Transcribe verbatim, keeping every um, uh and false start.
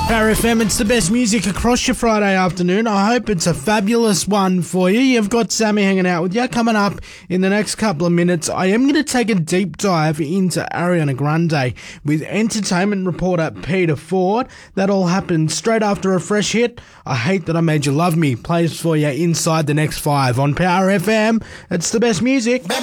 Power F M, it's the best music across your Friday afternoon. I hope it's a fabulous one for you. You've got Sammy hanging out with you. Coming up in the next couple of minutes, I am going to take a deep dive into Ariana Grande with entertainment reporter Peter Ford. That all happened straight after a fresh hit. I Hate That I Made You Love Me plays for you inside the next five on Power F M. It's the best music.